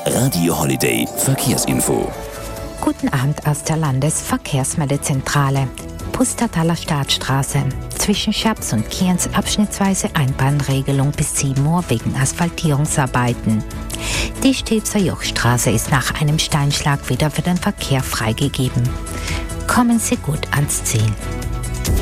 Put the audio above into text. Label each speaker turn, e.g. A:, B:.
A: Radio Holiday Verkehrsinfo.
B: Guten Abend aus der Landesverkehrsmeldezentrale. Pustertaler Startstraße. Zwischen Schaps und Kienz abschnittsweise Einbahnregelung bis 7 Uhr wegen Asphaltierungsarbeiten. Die Stilfser Jochstraße ist nach einem Steinschlag wieder für den Verkehr freigegeben. Kommen Sie gut ans Ziel.